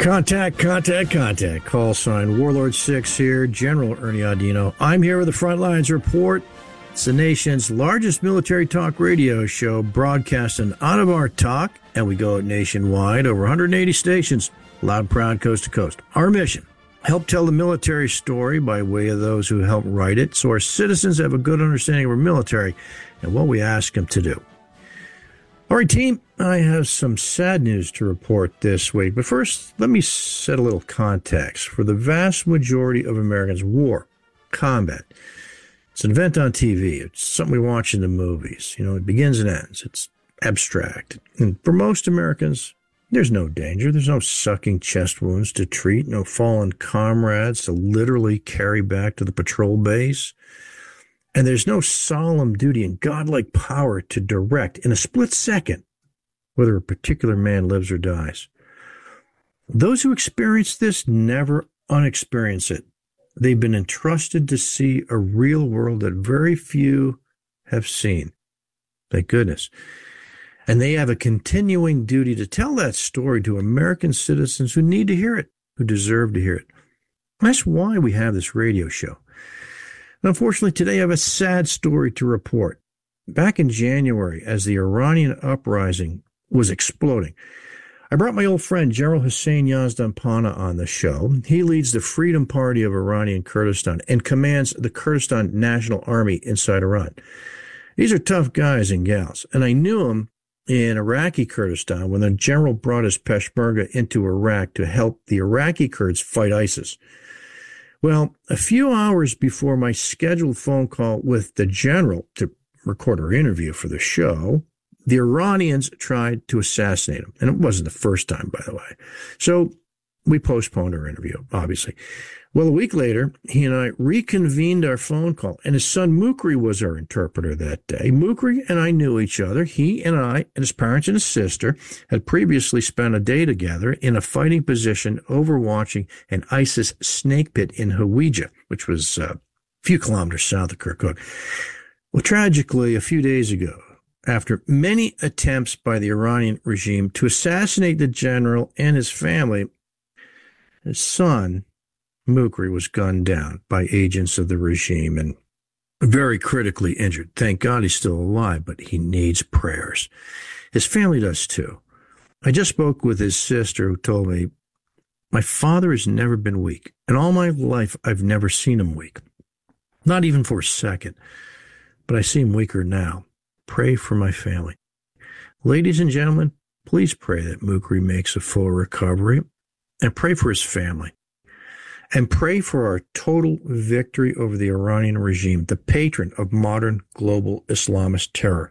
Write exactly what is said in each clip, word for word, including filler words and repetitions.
Contact, contact, contact. Call sign Warlord six here, General Ernie Audino. I'm here with the Frontlines Report. It's the nation's largest military talk radio show, broadcasting out of our talk, and we go nationwide, over one hundred eighty stations, loud and proud, coast to coast. Our mission, help tell the military story by way of those who help write it, so our citizens have a good understanding of our military and what we ask them to do. All right, team, I have some sad news to report this week. But first, let me set a little context. For the vast majority of Americans, war, combat, it's an event on T V. It's something we watch in the movies. You know, it begins and ends. It's abstract. And for most Americans, there's no danger. There's no sucking chest wounds to treat, no fallen comrades to literally carry back to the patrol base. And there's no solemn duty and godlike power to direct in a split second whether a particular man lives or dies. Those who experience this never unexperience it. They've been entrusted to see a real world that very few have seen. Thank goodness. And they have a continuing duty to tell that story to American citizens who need to hear it, who deserve to hear it. That's why we have this radio show. Unfortunately, today I have a sad story to report. Back in January, as the Iranian uprising was exploding, I brought my old friend General Hussein Yazdanpana on the show. He leads the Freedom Party of Iranian Kurdistan and commands the Kurdistan National Army inside Iran. These are tough guys and gals, and I knew them in Iraqi Kurdistan when the general brought his Peshmerga into Iraq to help the Iraqi Kurds fight ISIS. Well, a few hours before my scheduled phone call with the general to record our interview for the show, the Iranians tried to assassinate him. And it wasn't the first time, by the way. So we postponed our interview, obviously. Well, a week later, he and I reconvened our phone call, and his son Mukri was our interpreter that day. Mukri and I knew each other. He and I and his parents and his sister had previously spent a day together in a fighting position overwatching an ISIS snake pit in Hawija, which was uh, a few kilometers south of Kirkuk. Well, tragically, a few days ago, after many attempts by the Iranian regime to assassinate the general and his family, his son, Mukri, was gunned down by agents of the regime and very critically injured. Thank God he's still alive, but he needs prayers. His family does too. I just spoke with his sister who told me, my father has never been weak. In all my life, I've never seen him weak. Not even for a second. But I see him weaker now. Pray for my family. Ladies and gentlemen, please pray that Mukri makes a full recovery, and pray for his family. And pray for our total victory over the Iranian regime, the patron of modern global Islamist terror.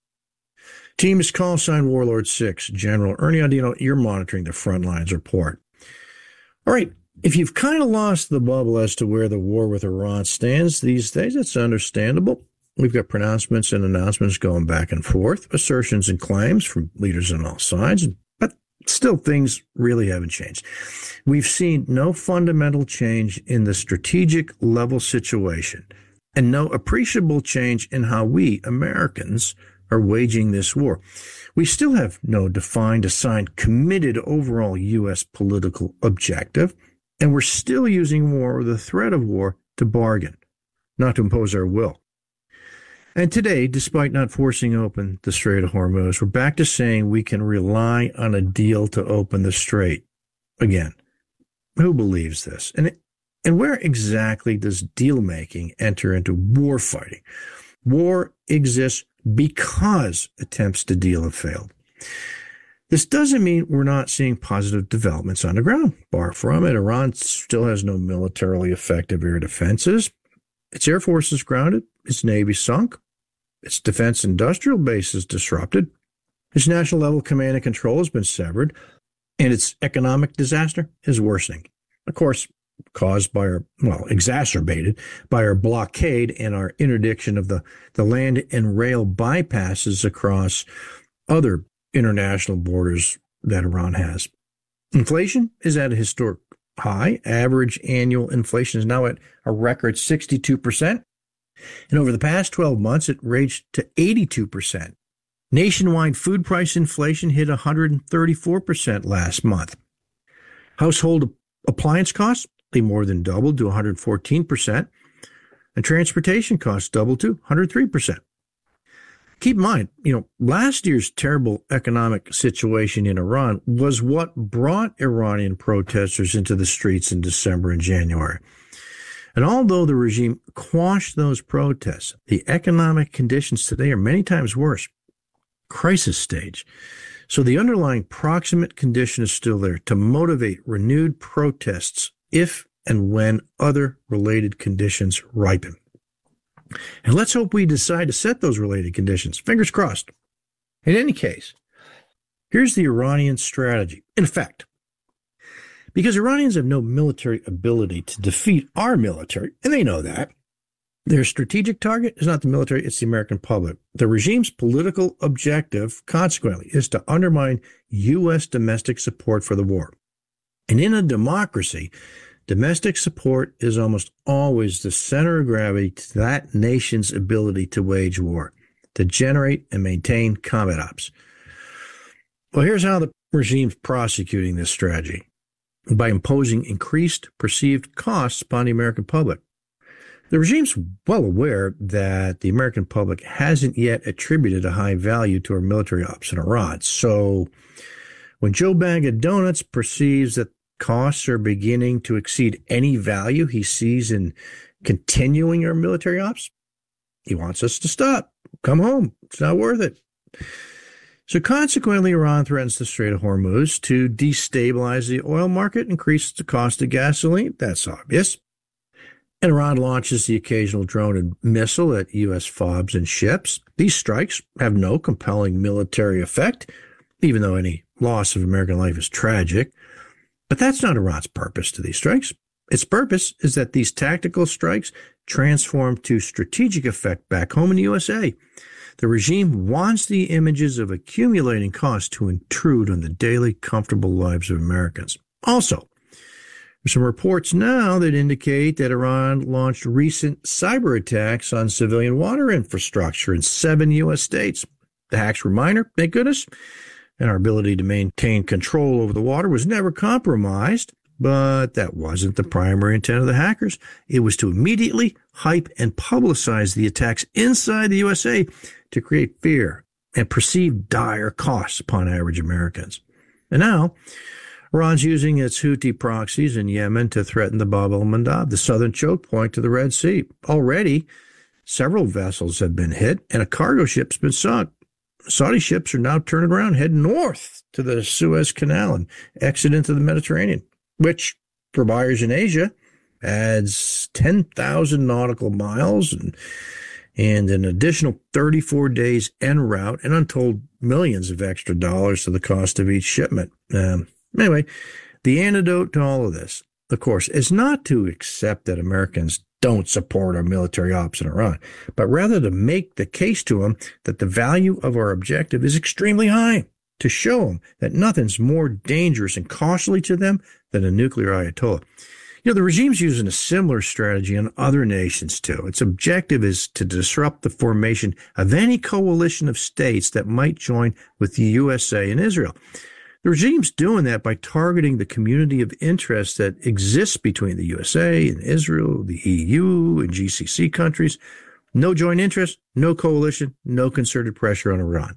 Team is call sign Warlord six, General Ernie Audino. You're monitoring the Frontlines Report. All right, if you've kind of lost the bubble as to where the war with Iran stands these days, it's understandable. We've got pronouncements and announcements going back and forth, assertions and claims from leaders on all sides, but still things really haven't changed. We've seen no fundamental change in the strategic level situation and no appreciable change in how we, Americans, are waging this war. We still have no defined, assigned, committed overall U S political objective, and we're still using war or the threat of war to bargain, not to impose our will. And today, despite not forcing open the Strait of Hormuz, we're back to saying we can rely on a deal to open the strait again. Who believes this? And and where exactly does deal-making enter into war fighting? War exists because attempts to deal have failed. This doesn't mean we're not seeing positive developments on the ground. Far from it. Iran still has no militarily effective air defenses. Its air force is grounded, its navy sunk, its defense industrial base is disrupted, its national level command and control has been severed, and its economic disaster is worsening. Of course, caused by our, well, exacerbated by our blockade and our interdiction of the, the land and rail bypasses across other international borders that Iran has. Inflation is at a historic high. Average annual inflation is now at a record sixty-two percent. And over the past twelve months, it raged to eighty-two percent. Nationwide food price inflation hit one hundred thirty-four percent last month. Household appliance costs, they more than doubled to one hundred fourteen percent, and transportation costs doubled to one hundred three percent. Keep in mind, you know, last year's terrible economic situation in Iran was what brought Iranian protesters into the streets in December and January. And although the regime quashed those protests, the economic conditions today are many times worse. Crisis stage. So the underlying proximate condition is still there to motivate renewed protests if and when other related conditions ripen. And let's hope we decide to set those related conditions. Fingers crossed. In any case, here's the Iranian strategy. In effect, because Iranians have no military ability to defeat our military, and they know that, their strategic target is not the military, it's the American public. The regime's political objective, consequently, is to undermine U S domestic support for the war. And in a democracy, domestic support is almost always the center of gravity to that nation's ability to wage war, to generate and maintain combat ops. Well, here's how the regime's prosecuting this strategy: by imposing increased perceived costs upon the American public. The regime's well aware that the American public hasn't yet attributed a high value to our military ops in Iran. So when Joe Bag of Donuts perceives that costs are beginning to exceed any value he sees in continuing our military ops, he wants us to stop. Come home. It's not worth it. So consequently, Iran threatens the Strait of Hormuz to destabilize the oil market, increase the cost of gasoline. That's obvious. And Iran launches the occasional drone and missile at U S FOBs and ships. These strikes have no compelling military effect, even though any loss of American life is tragic. But that's not Iran's purpose to these strikes. Its purpose is that these tactical strikes transform to strategic effect back home in the U S A. The regime wants the images of accumulating costs to intrude on the daily comfortable lives of Americans. Also, there's some reports now that indicate that Iran launched recent cyber attacks on civilian water infrastructure in seven U S states. The hacks were minor, thank goodness, and our ability to maintain control over the water was never compromised. But that wasn't the primary intent of the hackers. It was to immediately hype and publicize the attacks inside the U S A to create fear and perceived dire costs upon average Americans. And now, Iran's using its Houthi proxies in Yemen to threaten the Bab el-Mandab, the southern choke point to the Red Sea. Already, several vessels have been hit and a cargo ship's been sunk. Saudi ships are now turning around, heading north to the Suez Canal and exit into the Mediterranean, which, for buyers in Asia, adds ten thousand nautical miles and, and an additional thirty-four days en route and untold millions of extra dollars to the cost of each shipment. Um, Anyway, the antidote to all of this, of course, is not to accept that Americans don't support our military ops in Iran, but rather to make the case to them that the value of our objective is extremely high, to show them that nothing's more dangerous and costly to them than a nuclear ayatollah. You know, the regime's using a similar strategy in other nations, too. Its objective is to disrupt the formation of any coalition of states that might join with the U S A and Israel. The regime's doing that by targeting the community of interest that exists between the U S A and Israel, the E U, and G C C countries. No joint interest, no coalition, no concerted pressure on Iran.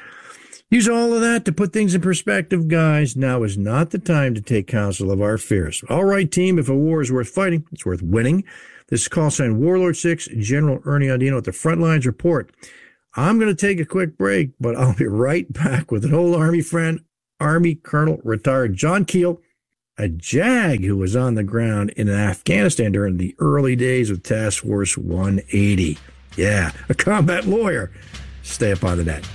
Use all of that to put things in perspective, guys. Now is not the time to take counsel of our fears. All right, team, if a war is worth fighting, it's worth winning. This is call sign Warlord six, General Ernie Audino at the Frontlines Report. I'm going to take a quick break, but I'll be right back with an old Army friend, Army Colonel retired John Keel, a JAG who was on the ground in Afghanistan during the early days of Task Force one eighty. Yeah, a combat lawyer. Stay up on the net.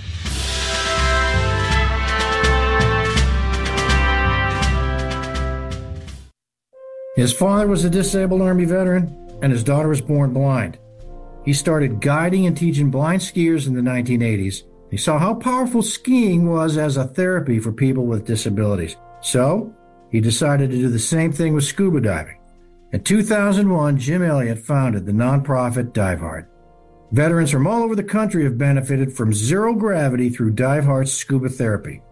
His father was a disabled Army veteran, and his daughter was born blind. He started guiding and teaching blind skiers in the nineteen eighties. He saw how powerful skiing was as a therapy for people with disabilities. So, he decided to do the same thing with scuba diving. In two thousand one, Jim Elliott founded the nonprofit DiveHeart. Veterans from all over the country have benefited from zero gravity through DiveHeart's scuba therapy.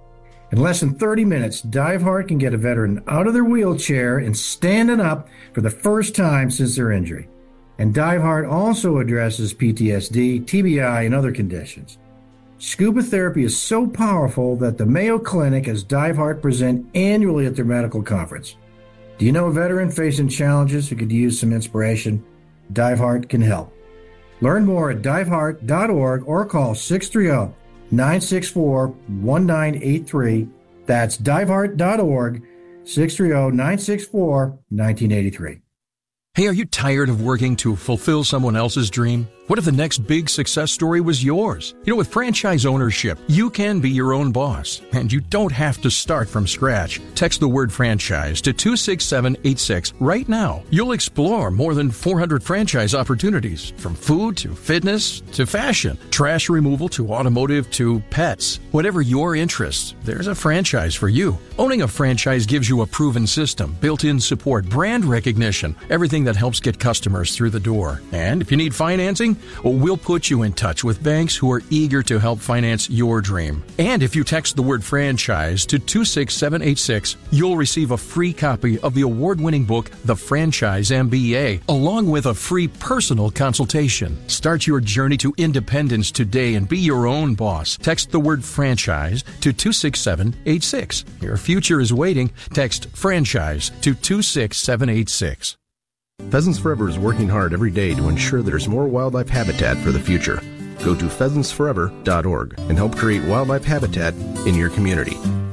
In less than thirty minutes, DiveHeart can get a veteran out of their wheelchair and standing up for the first time since their injury. And DiveHeart also addresses P T S D, T B I, and other conditions. Scuba therapy is so powerful that the Mayo Clinic has DiveHeart present annually at their medical conference. Do you know a veteran facing challenges who could use some inspiration? DiveHeart can help. Learn more at diveheart dot org or call six three zero, nine six four, one nine eight three. That's diveheart dot org, six three zero, nine six four, one nine eight three. Hey, are you tired of working to fulfill someone else's dream? What if the next big success story was yours? You know, with franchise ownership, you can be your own boss, and you don't have to start from scratch. Text the word franchise to two six seven eight six right now. You'll explore more than four hundred franchise opportunities, from food to fitness to fashion, trash removal to automotive to pets. Whatever your interests, there's a franchise for you. Owning a franchise gives you a proven system, built-in support, brand recognition, everything that helps get customers through the door. And if you need financing, well, we'll put you in touch with banks who are eager to help finance your dream. And if you text the word franchise to two six seven eight six, you'll receive a free copy of the award-winning book, The Franchise M B A, along with a free personal consultation. Start your journey to independence today and be your own boss. Text the word franchise to two six seven eight six. Your future is waiting. Text franchise to two six seven eight six. Pheasants Forever is working hard every day to ensure there's more wildlife habitat for the future. Go to pheasants forever dot org and help create wildlife habitat in your community.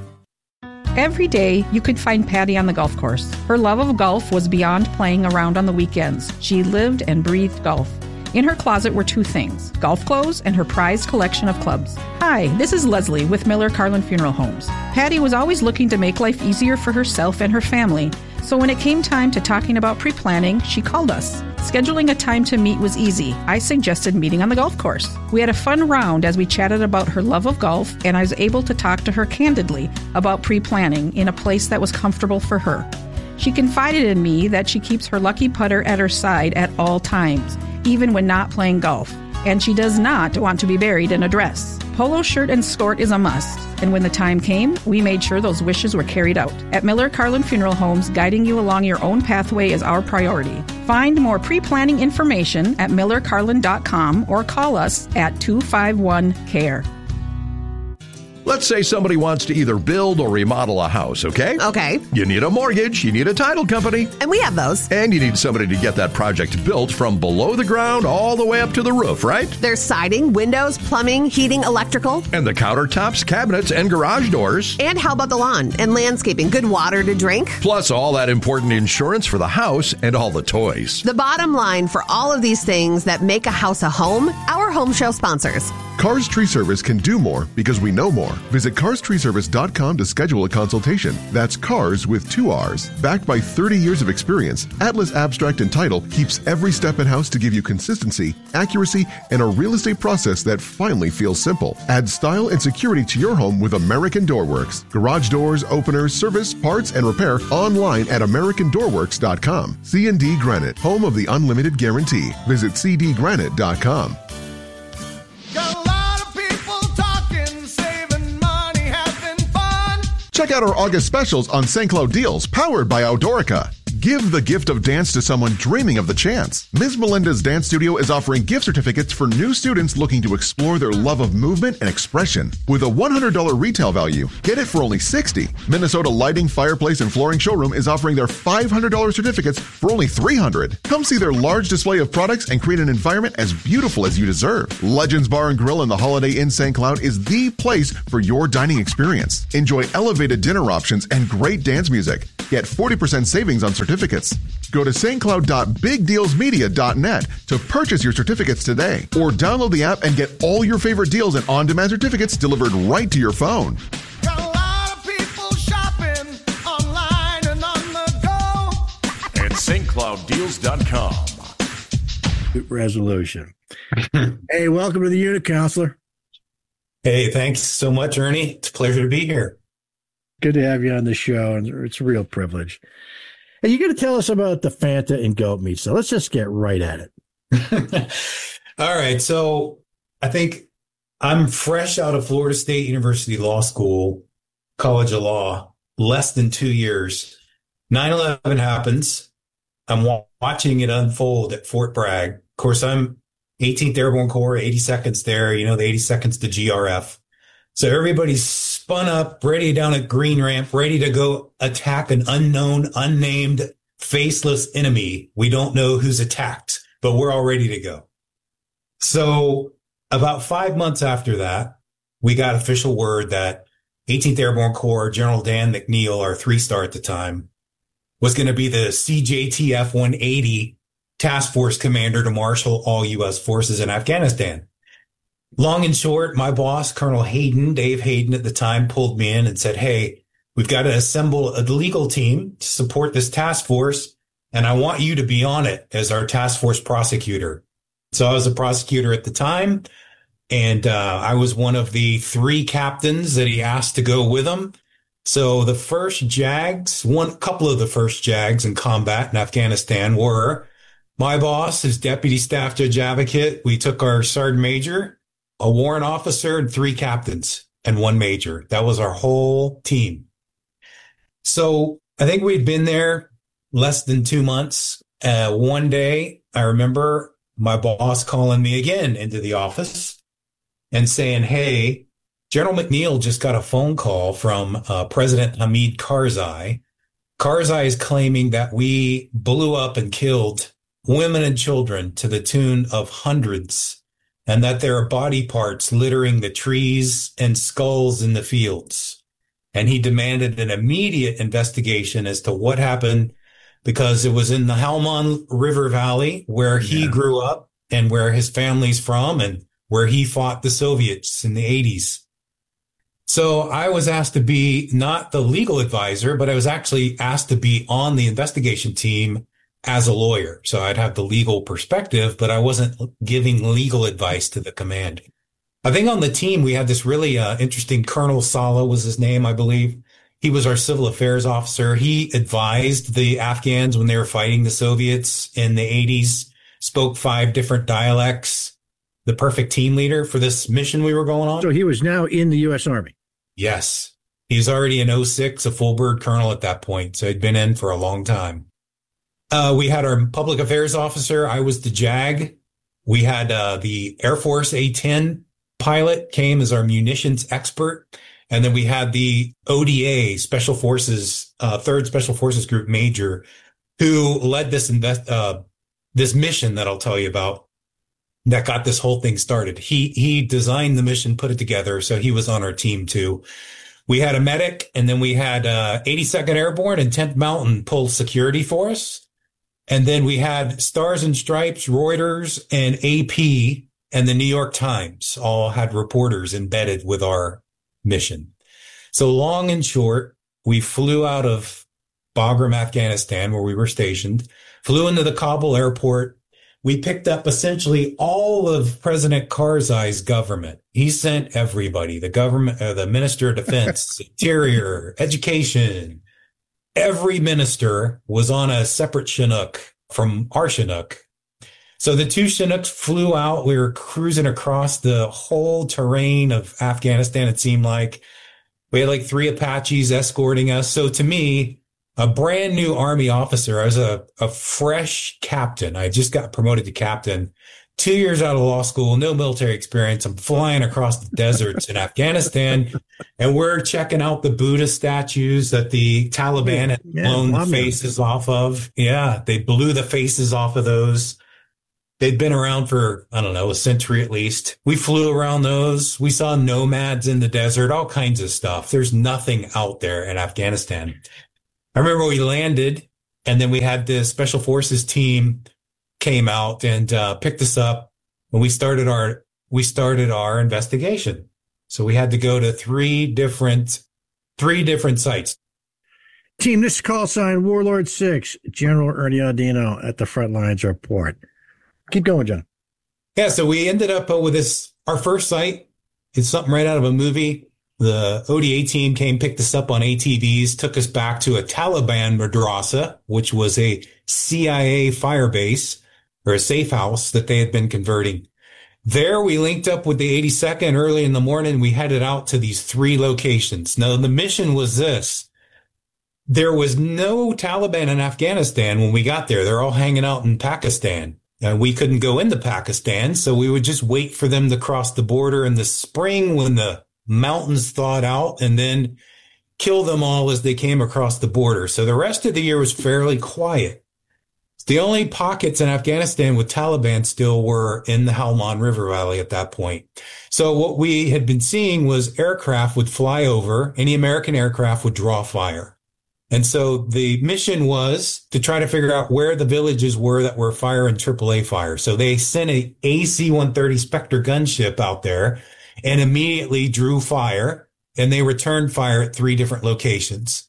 Every day, you could find Patty on the golf course. Her love of golf was beyond playing around on the weekends. She lived and breathed golf. In her closet were two things, golf clothes and her prized collection of clubs. Hi, this is Leslie with Miller Carlin Funeral Homes. Patty was always looking to make life easier for herself and her family. So when it came time to talking about pre-planning, she called us. Scheduling a time to meet was easy. I suggested meeting on the golf course. We had a fun round as we chatted about her love of golf, and I was able to talk to her candidly about pre-planning in a place that was comfortable for her. She confided in me that she keeps her lucky putter at her side at all times, even when not playing golf. And she does not want to be buried in a dress. Polo shirt and skirt is a must. And when the time came, we made sure those wishes were carried out. At Miller Carlin Funeral Homes, guiding you along your own pathway is our priority. Find more pre-planning information at miller carlin dot com or call us at two five one C A R E. Let's say somebody wants to either build or remodel a house, okay? Okay. You need a mortgage, you need a title company. And we have those. And you need somebody to get that project built from below the ground all the way up to the roof, right? There's siding, windows, plumbing, heating, electrical. And the countertops, cabinets, and garage doors. And how about the lawn and landscaping? Good water to drink. Plus all that important insurance for the house and all the toys. The bottom line for all of these things that make a house a home, our home show sponsors. Cars Tree Service can do more because we know more. Visit cars tree service dot com to schedule a consultation. That's cars with two R's. Backed by thirty years of experience, Atlas Abstract and Title keeps every step in-house to give you consistency, accuracy, and a real estate process that finally feels simple. Add style and security to your home with American Door Works. Garage doors, openers, service, parts, and repair online at american door works dot com. C and D Granite, home of the unlimited guarantee. Visit c d granite dot com. Check out our August specials on Saint Cloud deals, powered by Outdoorica. Give the gift of dance to someone dreaming of the chance. Miz Melinda's Dance Studio is offering gift certificates for new students looking to explore their love of movement and expression. With a one hundred dollars retail value, get it for only sixty dollars. Minnesota Lighting, Fireplace, and Flooring Showroom is offering their five hundred dollars certificates for only three hundred dollars. Come see their large display of products and create an environment as beautiful as you deserve. Legends Bar and Grill in the Holiday Inn Saint Cloud is the place for your dining experience. Enjoy elevated dinner options and great dance music. Get forty percent savings on certificates. Go to st cloud dot big deals media dot net to purchase your certificates today, or download the app and get all your favorite deals and on-demand certificates delivered right to your phone. Got a lot of people shopping online and on the go at st cloud deals dot com. Resolution. Hey, welcome to the unit, counselor. Hey, thanks so much, Ernie. It's a pleasure to be here. Good to have you on the show, and it's a real privilege. And you're going to tell us about the Fanta and goat meat, so let's just get right at it. All right, so I think I'm fresh out of Florida State University Law School, College of Law, less than two years. nine eleven happens. I'm wa- watching it unfold at Fort Bragg. Of course, I'm eighteenth Airborne Corps, eighty-second's there. You know, the eighty-second's the G R F. So everybody's spun up, ready down at Green Ramp, ready to go attack an unknown, unnamed, faceless enemy. We don't know who's attacked, but we're all ready to go. So about five months after that, we got official word that eighteenth Airborne Corps, General Dan McNeil, our three-star at the time, was going to be the C J T F one eighty task force commander to marshal all U S forces in Afghanistan. Long and short, my boss, Colonel Hayden, Dave Hayden at the time, pulled me in and said, hey, we've got to assemble a legal team to support this task force, and I want you to be on it as our task force prosecutor. So I was a prosecutor at the time, and uh, I was one of the three captains that he asked to go with him. So the first JAGs, one couple of the first JAGs in combat in Afghanistan were my boss, his deputy staff judge advocate. We took our sergeant major, a warrant officer, and three captains and one major. That was our whole team. So I think we'd been there less than two months. Uh, one day, I remember my boss calling me again into the office and saying, hey, General McNeil just got a phone call from uh, President Hamid Karzai. Karzai is claiming that we blew up and killed women and children to the tune of hundreds, and that there are body parts littering the trees and skulls in the fields. And he demanded an immediate investigation as to what happened, because it was in the Helmand River Valley where he yeah. grew up and where his family's from and where he fought the Soviets in the eighties. So I was asked to be not the legal advisor, but I was actually asked to be on the investigation team as a lawyer. So I'd have the legal perspective, but I wasn't giving legal advice to the command. I think on the team, we had this really uh, interesting Colonel Sala was his name, I believe. He was our civil affairs officer. He advised the Afghans when they were fighting the Soviets in the eighties, spoke five different dialects, the perfect team leader for this mission we were going on. So he was now in the U S Army. Yes. He's already an oh six, a full bird colonel at that point. So he'd been in for a long time. Uh, we had our public affairs officer. I was the JAG. We had uh, the Air Force A ten pilot came as our munitions expert. And then we had the O D A Special Forces, uh, third Special Forces Group Major, who led this invest, uh, this mission that I'll tell you about that got this whole thing started. He, he designed the mission, put it together. So he was on our team too. We had a medic, and then we had, uh, eighty-second Airborne and tenth Mountain pull security for us. And then we had Stars and Stripes, Reuters, and A P and the New York Times all had reporters embedded with our mission. So long and short, we flew out of Bagram, Afghanistan, where we were stationed, flew into the Kabul airport. We picked up essentially all of President Karzai's government. He sent everybody, the government, uh, the Minister of Defense, Interior, Education. Every minister was on a separate Chinook from our Chinook. So the two Chinooks flew out. We were cruising across the whole terrain of Afghanistan, it seemed like. We had like three Apaches escorting us. So to me, a brand new Army officer, I was a, a fresh captain. I just got promoted to captain. Two years out of law school, no military experience. I'm flying across the deserts in Afghanistan, and we're checking out the Buddha statues that the Taliban had blown yeah, the faces off of. Yeah, they blew the faces off of those. They'd been around for, I don't know, a century at least. We flew around those. We saw nomads in the desert, all kinds of stuff. There's nothing out there in Afghanistan. I remember we landed, and then we had the Special Forces team came out and uh, picked us up, and we started our we started our investigation. So we had to go to three different three different sites. Team, this is call sign Warlord six, General Ernie Audino at the front lines report. Keep going, John. Yeah, so we ended up uh, with this, our first site. It's something right out of a movie. The O D A team came, picked us up on A T Vs, took us back to a Taliban madrasa, which was a C I A fire base or a safe house that they had been converting. There we linked up with the eighty-second early in the morning. We headed out to these three locations. Now, the mission was this. There was no Taliban in Afghanistan when we got there. They're all hanging out in Pakistan. And we couldn't go into Pakistan, so we would just wait for them to cross the border in the spring when the mountains thawed out, and then kill them all as they came across the border. So the rest of the year was fairly quiet. The only pockets in Afghanistan with Taliban still were in the Helmand River Valley at that point. So what we had been seeing was aircraft would fly over, any American aircraft would draw fire. And so the mission was to try to figure out where the villages were that were firing triple A fire. So they sent a A C one thirty Spectre gunship out there and immediately drew fire, and they returned fire at three different locations.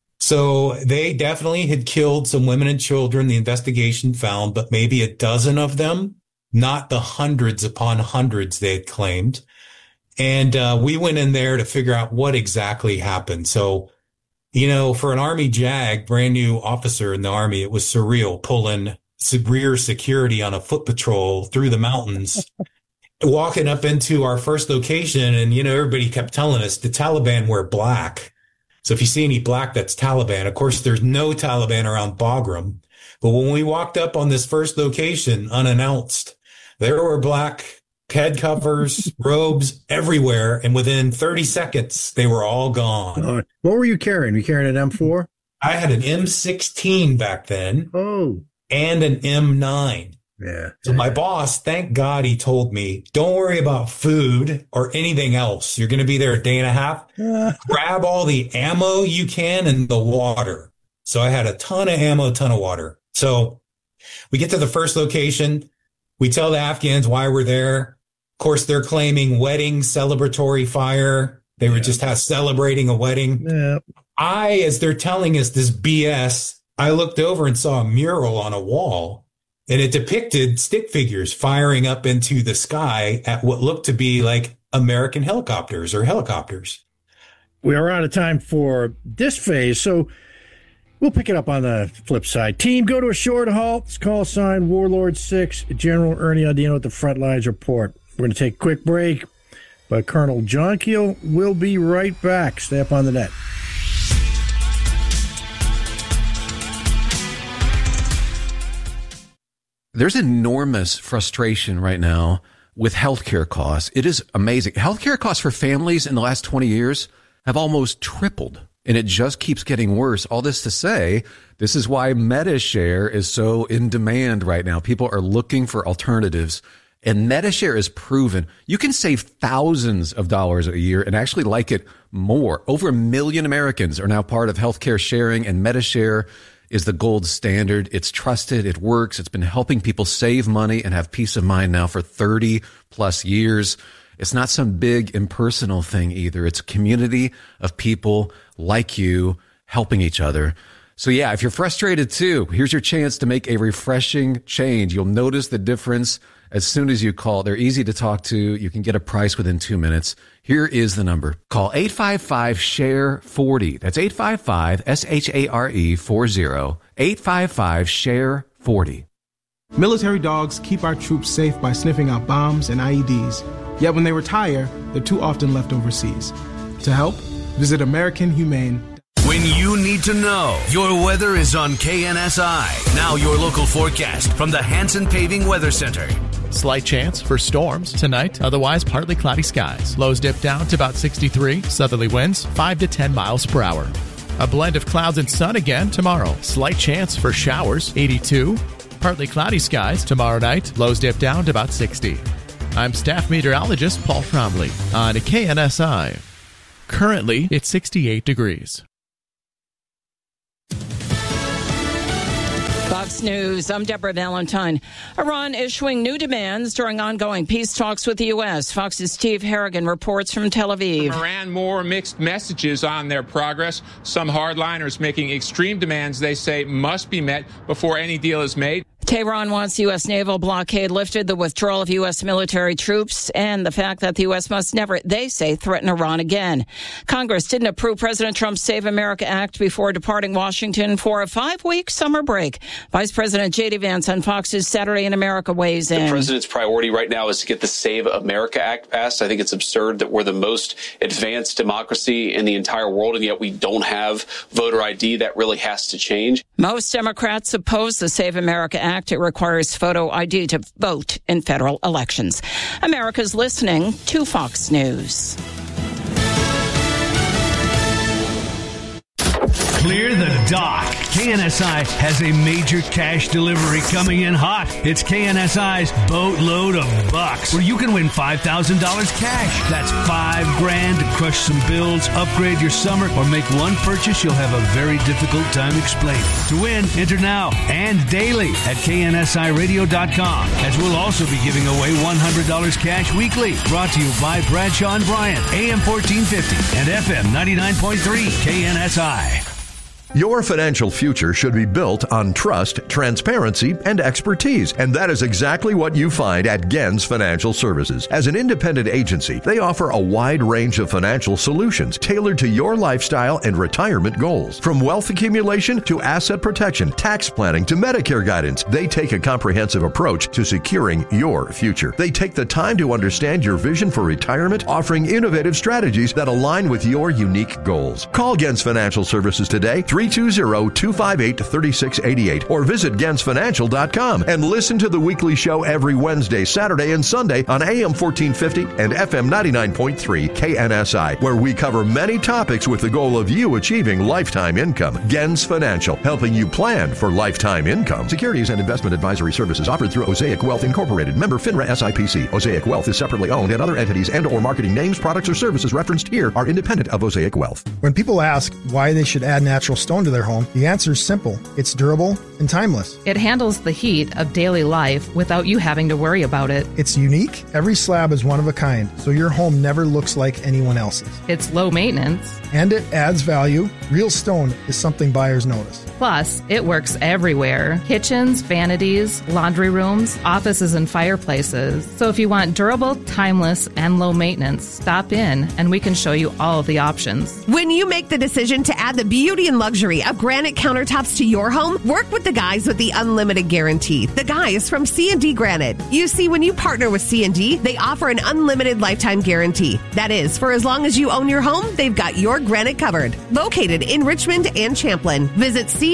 So they definitely had killed some women and children, the investigation found, but maybe a dozen of them, not the hundreds upon hundreds they had claimed. And uh, we went in there to figure out what exactly happened. So, you know, for an Army JAG, brand new officer in the Army, it was surreal pulling rear security on a foot patrol through the mountains, walking up into our first location. And, you know, everybody kept telling us the Taliban wear black. So if you see any black, that's Taliban. Of course, there's no Taliban around Bagram. But when we walked up on this first location unannounced, there were black head covers, robes everywhere. And within thirty seconds, they were all gone. Uh, what were you carrying? Were you carrying an M four? I had an M sixteen back then. Oh. And an M nine. Yeah. So my boss, thank God, he told me, don't worry about food or anything else. You're going to be there a day and a half. Uh. Grab all the ammo you can and the water. So I had a ton of ammo, a ton of water. So we get to the first location. We tell the Afghans why we're there. Of course, they're claiming wedding, celebratory fire. They were yeah. just have, celebrating a wedding. Yeah. I, as they're telling us this B S, I looked over and saw a mural on a wall. And it depicted stick figures firing up into the sky at what looked to be like American helicopters or helicopters. We are out of time for this phase, so we'll pick it up on the flip side. Team, go to a short halt. It's call sign Warlord six, General Ernie Audino at the Front Lines Report. We're going to take a quick break, but Colonel John Keel will be right back. Stay up on the net. There's enormous frustration right now with healthcare costs. It is amazing. Healthcare costs for families in the last twenty years have almost tripled, and it just keeps getting worse. All this to say, this is why MediShare is so in demand right now. People are looking for alternatives, and MediShare is proven. You can save thousands of dollars a year and actually like it more. Over a million Americans are now part of healthcare sharing, and MediShare is the gold standard. It's trusted. It works. It's been helping people save money and have peace of mind now for thirty plus years. It's not some big impersonal thing either. It's a community of people like you helping each other. So yeah, if you're frustrated too, here's your chance to make a refreshing change. You'll notice the difference as soon as you call. They're easy to talk to. You can get a price within two minutes. Here is the number. Call eight five five, S H A R E, forty. That's eight five five, S H A R E, forty. eight five five, S H A R E, forty. Military dogs keep our troops safe by sniffing out bombs and I E Ds. Yet when they retire, they're too often left overseas. To help, visit American Humane. When you need to know, your weather is on K N S I. Now your local forecast from the Hanson Paving Weather Center. Slight chance for storms tonight, otherwise partly cloudy skies. Lows dip down to about sixty-three, southerly winds five to ten miles per hour. A blend of clouds and sun again tomorrow. Slight chance for showers, eighty-two. Partly cloudy skies tomorrow night, lows dip down to about sixty. I'm staff meteorologist Paul Trombley on K N S I. Currently, it's sixty-eight degrees. Fox News, I'm Deborah Valentine. Iran issuing new demands during ongoing peace talks with the U S. Fox's Steve Harrigan reports from Tel Aviv. From Iran, more mixed messages on their progress. Some hardliners making extreme demands they say must be met before any deal is made. Tehran wants U S naval blockade lifted, the withdrawal of U S military troops, and the fact that the U S must never, they say, threaten Iran again. Congress didn't approve President Trump's Save America Act before departing Washington for a five-week summer break. Vice President J D. Vance on Fox's Saturday in America weighs in. The president's priority right now is to get the Save America Act passed. I think it's absurd that we're the most advanced democracy in the entire world, and yet we don't have voter I D. That really has to change. Most Democrats oppose the Save America Act. It requires photo I D to vote in federal elections. America's listening to Fox News. Clear the dock. K N S I has a major cash delivery coming in hot. It's K N S I's Boatload of Bucks, where you can win five thousand dollars cash. That's five grand to crush some bills, upgrade your summer, or make one purchase you'll have a very difficult time explaining. To win, enter now and daily at K N S I radio dot com, as we'll also be giving away one hundred dollars cash weekly. Brought to you by Bradshaw and Bryant, A M fourteen fifty and F M ninety-nine point three K N S I. Your financial future should be built on trust, transparency, and expertise, and that is exactly what you find at Gens Financial Services. As an independent agency, they offer a wide range of financial solutions tailored to your lifestyle and retirement goals. From wealth accumulation to asset protection, tax planning to Medicare guidance, they take a comprehensive approach to securing your future. They take the time to understand your vision for retirement, offering innovative strategies that align with your unique goals. Call Gens Financial Services today, three two zero, two five eight, three six eight eight, or visit gens financial dot com and listen to the weekly show every Wednesday, Saturday, and Sunday on A M fourteen fifty and F M ninety-nine point three K N S I, where we cover many topics with the goal of you achieving lifetime income. Gens Financial, helping you plan for lifetime income. Securities and investment advisory services offered through Osaic Wealth Incorporated, member FINRA S I P C. Osaic Wealth is separately owned, and other entities and or marketing names, products, or services referenced here are independent of Osaic Wealth. When people ask why they should add natural stone to their home, the answer is simple. It's durable and timeless. It handles the heat of daily life without you having to worry about it. It's unique. Every slab is one of a kind, so your home never looks like anyone else's. It's low maintenance. And it adds value. Real stone is something buyers notice. Plus, it works everywhere. Kitchens, vanities, laundry rooms, offices, and fireplaces. So if you want durable, timeless, and low maintenance, stop in and we can show you all of the options. When you make the decision to add the beauty and luxury of granite countertops to your home, work with the guys with the unlimited guarantee. The guys from C and D Granite. You see, when you partner with C and D, they offer an unlimited lifetime guarantee. That is, for as long as you own your home, they've got your granite covered. Located in Richmond and Champlin. Visit C